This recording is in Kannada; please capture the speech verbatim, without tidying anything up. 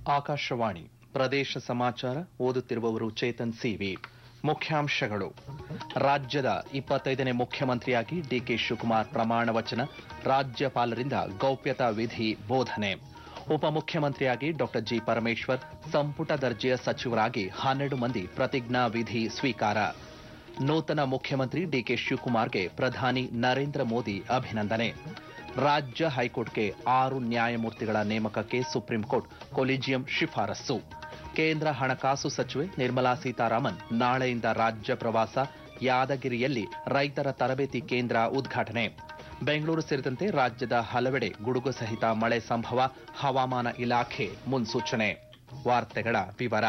ಆಕಾಶವಾಣಿ ಪ್ರದೇಶ ಸಮಾಚಾರ ಓದುತ್ತಿರುವವರು ಚೇತನ್ ಸಿವಿ. ಮುಖ್ಯಾಂಶಗಳು. ರಾಜ್ಯದ ಇಪ್ಪತ್ತೈದನೇ ಮುಖ್ಯಮಂತ್ರಿಯಾಗಿ ಡಿಕೆ ಶಿವಕುಮಾರ್ ಪ್ರಮಾಣ ವಚನ, ರಾಜ್ಯಪಾಲರಿಂದ ಗೌಪ್ಯತಾ ವಿಧಿ ಬೋಧನೆ. ಉಪಮುಖ್ಯಮಂತ್ರಿಯಾಗಿ ಡಾ ಜಿ ಪರಮೇಶ್ವರ್, ಸಂಪುಟ ದರ್ಜೆಯ ಸಚಿವರಾಗಿ ಹನ್ನೆರಡು ಮಂದಿ ಪ್ರತಿಜ್ಞಾ ವಿಧಿ ಸ್ವೀಕಾರ. ನೂತನ ಮುಖ್ಯಮಂತ್ರಿ ಡಿಕೆ ಶಿವಕುಮಾರ್ಗೆ ಪ್ರಧಾನಿ ನರೇಂದ್ರ ಮೋದಿ ಅಭಿನಂದನೆ. ರಾಜ್ಯ ಹೈಕೋರ್ಟ್ಗೆ ಆರು ನ್ಯಾಯಮೂರ್ತಿಗಳ ನೇಮಕಕ್ಕೆ ಸುಪ್ರೀಂಕೋರ್ಟ್ ಕೊಲಿಜಿಯಂ ಶಿಫಾರಸು. ಕೇಂದ್ರ ಹಣಕಾಸು ಸಚಿವೆ ನಿರ್ಮಲಾ ಸೀತಾರಾಮನ್ ನಾಳೆಯಿಂದ ರಾಜ್ಯ ಪ್ರವಾಸ, ಯಾದಗಿರಿಯಲ್ಲಿ ರೈತರ ತರಬೇತಿ ಕೇಂದ್ರ ಉದ್ಘಾಟನೆ. ಬೆಂಗಳೂರು ಸೇರಿದಂತೆ ರಾಜ್ಯದ ಹಲವೆಡೆ ಗುಡುಗು ಸಹಿತ ಮಳೆ ಸಂಭವ, ಹವಾಮಾನ ಇಲಾಖೆ ಮುನ್ಸೂಚನೆ. ವಾರ್ತೆಗಳ ವಿವರ.